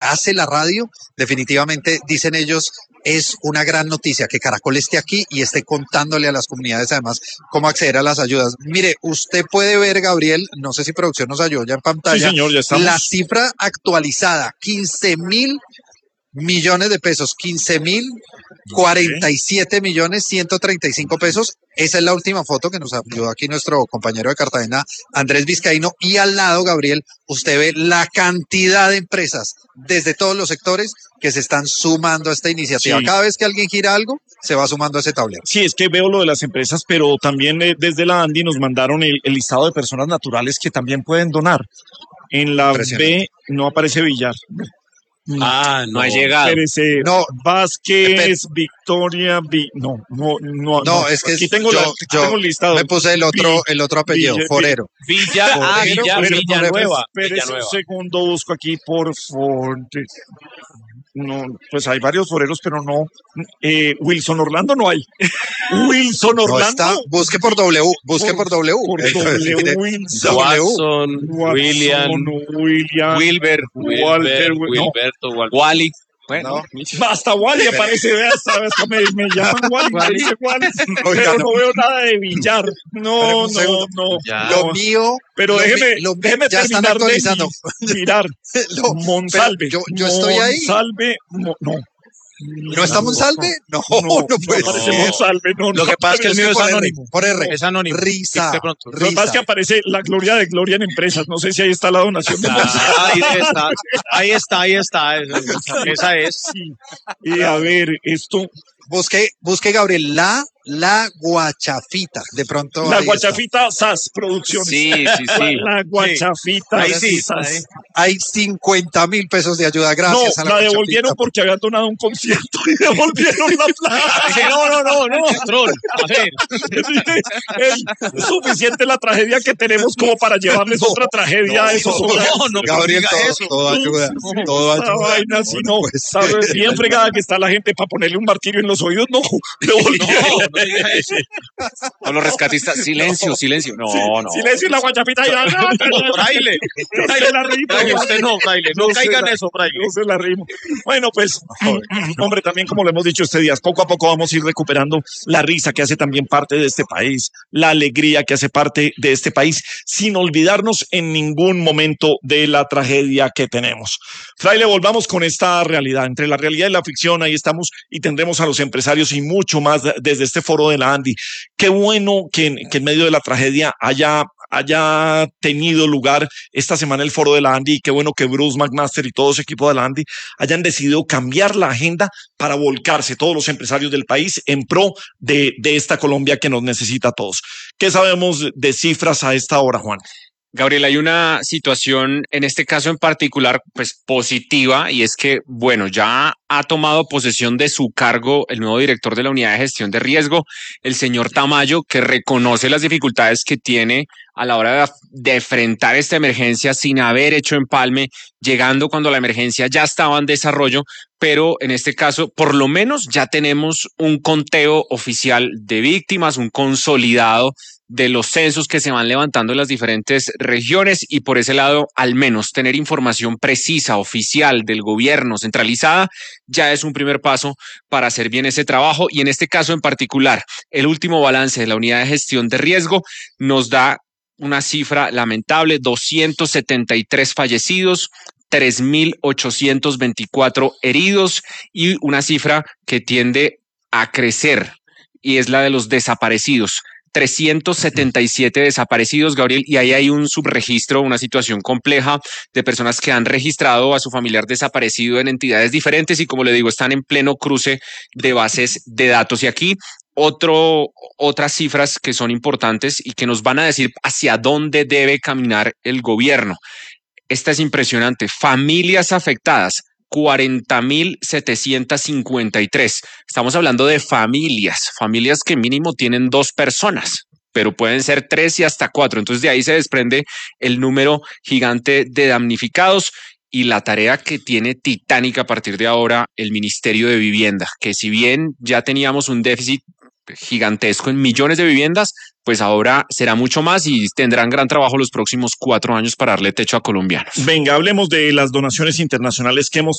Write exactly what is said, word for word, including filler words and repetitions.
hace la radio, definitivamente, dicen ellos, es una gran noticia que Caracol esté aquí y esté contándole a las comunidades además cómo acceder a las ayudas. Mire, usted puede ver, Gabriel, no sé si producción nos ayudó ya en pantalla, sí, señor, ya estamos. La cifra actualizada, quince mil millones de pesos, quince mil cuarenta y siete millones ciento treinta y cinco pesos. Esa es la última foto que nos ayudó aquí nuestro compañero de Cartagena, Andrés Vizcaíno, y al lado, Gabriel, usted ve la cantidad de empresas desde todos los sectores que se están sumando a esta iniciativa. Sí. Cada vez que alguien gira algo, se va sumando a ese tablero. Sí, es que veo lo de las empresas, pero también eh, desde la ANDI nos mandaron el, el listado de personas naturales que también pueden donar. En la B no aparece Villar. Ah, no, no ha llegado. Espérese, no, Vázquez, Victoria, Vi, no, no, no. No, no es que aquí tengo, yo, la, yo tengo el listado. Me puse el otro, Vi, el otro apellido, Villa, Forero. Villa, Forero, ah, Villa, Forero, Villanueva. Espérese un segundo, busco aquí por favor. No, pues hay varios foreros, pero no. Eh, Wilson Orlando no hay. Wilson Orlando. No está, busque por W, busque por, por W. Por W, Wilson. Watson, William, William, Wilber, Walter, Wilberto, no. Wally. Bueno, no. Hasta Wally aparece, vea, hasta me, me llaman Wally, me dice Wally, pero no veo nada de Villar. No, no, no. Ya. Lo mío. Pero lo déjeme, lo, déjeme ya terminar están actualizando. de mirar. lo, Monsalve. Yo, yo estoy ahí. Monsalve, no. ¿No está Monsalve? No, no, no, no puede no, ser. Monsalve, no, Lo que pasa es que el mío es anónimo. Por R. Es anónimo. Risa. Lo que pasa es que aparece la gloria de Gloria en empresas. No sé si ahí está la donación. De ah, ahí está, ahí está, ahí está. Esa, esa es. Sí. Y a ver, esto. Busque, busque Gabriel, la, la guachafita, de pronto. La guachafita está. S A S Producciones. Sí, sí, sí. La, la guachafita. Sí. Ahí sí. S A S. Hay cincuenta mil pesos de ayuda, gracias no, a la la devolvieron porque habían donado un concierto y devolvieron la plata. no, no, no, no, troll. A ver. Es, es suficiente la tragedia que tenemos como para llevarles no, otra tragedia no, a esos. No, no, no, Gabriel, todo, eso. todo ayuda. No, todo ayuda. Vaina, si no, ¿sabes? Bien fregada que está la gente para ponerle un martirio en los oídos. No, devolvieron. No, no diga eso. A los rescatistas, silencio, no. silencio. No, sí, no. Silencio y la guachapita ya. No, no, Fraile. Fraile la rima. Fraile, usted no, Fraile. No, no caigan la, eso, Fraile. No se la rimo. Bueno, pues, hombre, también como lo hemos dicho estos días, poco a poco vamos a ir recuperando la risa que hace también parte de este país, la alegría que hace parte de este país, sin olvidarnos en ningún momento de la tragedia que tenemos. Fraile, volvamos con esta realidad. Entre la realidad y la ficción, ahí estamos y tendremos a los empresarios y mucho más desde este foro de la ANDI. Qué bueno que en, que en medio de la tragedia haya, haya tenido lugar esta semana el foro de la ANDI y qué bueno que Bruce McMaster y todo su equipo de la ANDI hayan decidido cambiar la agenda para volcarse todos los empresarios del país en pro de, de esta Colombia que nos necesita a todos. ¿Qué sabemos de cifras a esta hora, Juan? Gabriel, hay una situación en este caso en particular, pues positiva, y es que, bueno, ya ha tomado posesión de su cargo el nuevo director de la Unidad de Gestión de Riesgo, el señor Tamayo, que reconoce las dificultades que tiene a la hora de, de enfrentar esta emergencia sin haber hecho empalme, llegando cuando la emergencia ya estaba en desarrollo, pero en este caso, por lo menos ya tenemos un conteo oficial de víctimas, un consolidado de los censos que se van levantando en las diferentes regiones y por ese lado, al menos tener información precisa, oficial del gobierno, centralizada, ya es un primer paso para hacer bien ese trabajo y en este caso en particular, el último balance de la Unidad de Gestión de Riesgo nos da una cifra lamentable, doscientos setenta y tres fallecidos, tres mil ochocientos veinticuatro heridos y una cifra que tiende a crecer y es la de los desaparecidos. trescientos setenta y siete desaparecidos, Gabriel, y ahí hay un subregistro, una situación compleja de personas que han registrado a su familiar desaparecido en entidades diferentes y como le digo, están en pleno cruce de bases de datos. Y aquí otro, otras cifras que son importantes y que nos van a decir hacia dónde debe caminar el gobierno. Esta es impresionante. Familias afectadas, cuarenta mil setecientos cincuenta y tres. Estamos hablando de familias, familias que mínimo tienen dos personas, pero pueden ser tres y hasta cuatro. Entonces de ahí se desprende el número gigante de damnificados y la tarea que tiene titánica a partir de ahora el Ministerio de Vivienda, que si bien ya teníamos un déficit gigantesco en millones de viviendas, pues ahora será mucho más y tendrán gran trabajo los próximos cuatro años para darle techo a colombianos. Venga, hablemos de las donaciones internacionales que hemos